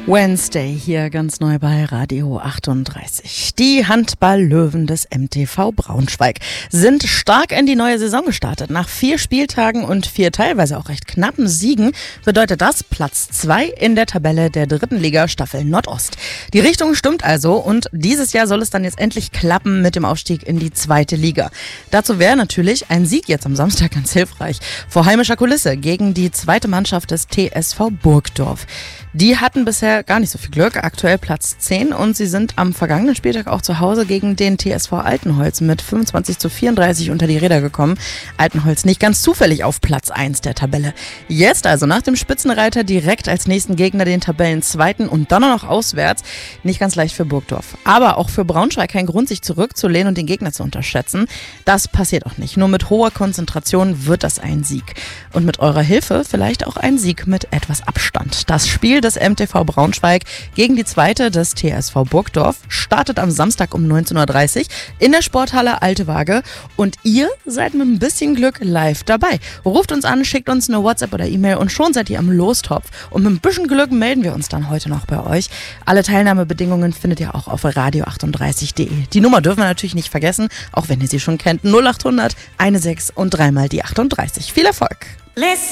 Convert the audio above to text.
Wednesday hier ganz neu bei Radio 38. Die Handball-Löwen des MTV Braunschweig sind stark in die neue Saison gestartet. Nach 4 Spieltagen und 4 teilweise auch recht knappen Siegen bedeutet das Platz 2 in der Tabelle der 3. Liga Staffel Nordost. Die Richtung stimmt also und dieses Jahr soll es dann jetzt endlich klappen mit dem Aufstieg in die 2. Liga. Dazu wäre natürlich ein Sieg jetzt am Samstag ganz hilfreich. Vor heimischer Kulisse gegen die 2. Mannschaft des TSV Burgdorf. Die hatten bisher gar nicht so viel Glück, aktuell Platz 10 und sie sind am vergangenen Spieltag auch zu Hause gegen den TSV Altenholz mit 25:34 unter die Räder gekommen. Altenholz nicht ganz zufällig auf Platz 1 der Tabelle. Jetzt also nach dem Spitzenreiter direkt als nächsten Gegner den Tabellenzweiten und dann noch auswärts. Nicht ganz leicht für Burgdorf. Aber auch für Braunschweig kein Grund, sich zurückzulehnen und den Gegner zu unterschätzen. Das passiert auch nicht. Nur mit hoher Konzentration wird das ein Sieg. Und mit eurer Hilfe vielleicht auch ein Sieg mit etwas Abstand. Das Spiel des MTV Braunschweig gegen die 2. des TSV Burgdorf startet am Samstag um 19:30 Uhr in der Sporthalle Alte Waage und ihr seid mit ein bisschen Glück live dabei. Ruft uns an, schickt uns eine WhatsApp oder E-Mail und schon seid ihr am Lostopf und mit ein bisschen Glück melden wir uns dann heute noch bei euch. Alle Teilnahmebedingungen findet ihr auch auf radio38.de. Die Nummer dürfen wir natürlich nicht vergessen, auch wenn ihr sie schon kennt. 0800 16 und dreimal die 38. Viel Erfolg! Listen.